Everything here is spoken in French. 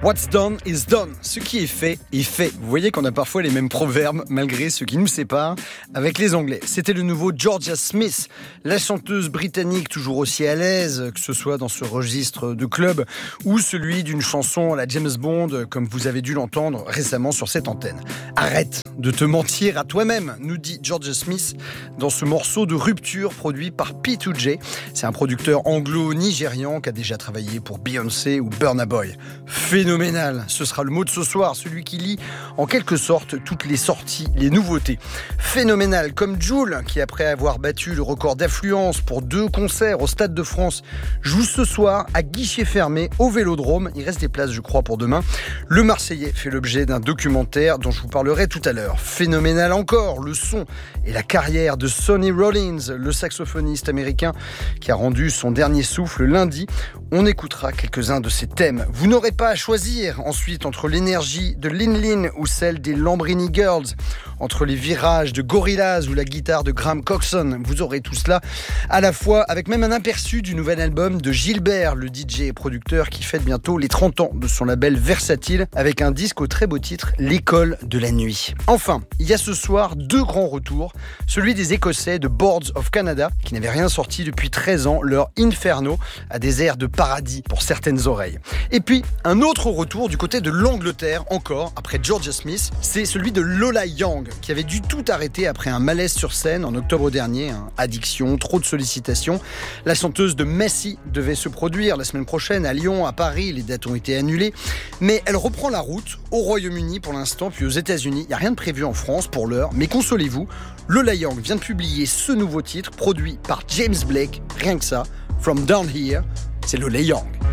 What's done is done. Ce qui est fait est fait. Vous voyez qu'on a parfois les mêmes proverbes, malgré ce qui nous sépare avec les Anglais. C'était le nouveau Jorja Smith, la chanteuse britannique toujours aussi à l'aise, que ce soit dans ce registre de club ou celui d'une chanson à la James Bond, comme vous avez dû l'entendre récemment sur cette antenne. Arrête de te mentir à toi-même, nous dit Jorja Smith dans ce morceau de rupture produit par P2J. C'est un producteur anglo-nigérian qui a déjà travaillé pour Beyoncé ou Burna Boy. Phénoménal, ce sera le mot de ce soir, celui qui lie en quelque sorte toutes les sorties, les nouveautés. Phénoménal, comme Jul, qui après avoir battu le record d'affluence pour 2 concerts au Stade de France, joue ce soir à guichet fermé au Vélodrome. Il reste des places, je crois, pour demain. Le Marseillais fait l'objet d'un documentaire dont je vous parlerai tout à l'heure. Phénoménal encore, le son et la carrière de Sonny Rollins, le saxophoniste américain qui a rendu son dernier souffle lundi. On écoutera quelques-uns de ses thèmes. Vous n'aurez pas à choisir ensuite entre l'énergie de Lin Lin ou celle des Lambrini Girls, entre les virages de Gorillaz ou la guitare de Graham Coxon. Vous aurez tout cela à la fois, avec même un aperçu du nouvel album de Gilbert, le DJ et producteur qui fête bientôt les 30 ans de son label Versatile, avec un disque au très beau titre L'école de la nuit. Enfin, il y a ce soir 2 grands retours, celui des Écossais de Boards of Canada, qui n'avaient rien sorti depuis 13 ans, leur Inferno a des airs de paradis pour certaines oreilles. Et puis, un autre retour du côté de l'Angleterre, encore, après Jorja Smith, c'est celui de Lola Young, qui avait dû tout arrêter après un malaise sur scène en octobre dernier. Addiction, trop de sollicitations. La chanteuse de Messi devait se produire la semaine prochaine à Lyon, à Paris. Les dates ont été annulées. Mais elle reprend la route au Royaume-Uni pour l'instant, puis aux États-Unis. Il n'y a rien de prévu en France pour l'heure, mais consolez-vous, Lola Young vient de publier ce nouveau titre produit par James Blake. Rien que ça, From Down Here, c'est Lola Young.